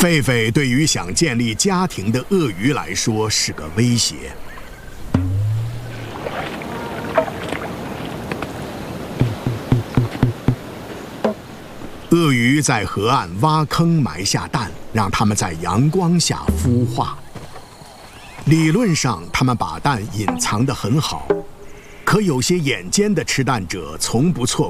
狒狒对于想建立家庭的鳄鱼来说是个威胁。鳄鱼在河岸挖坑埋下蛋，让它们在阳光下孵化。理论上，它们把蛋隐藏得很好，可有些眼尖的吃蛋者从不错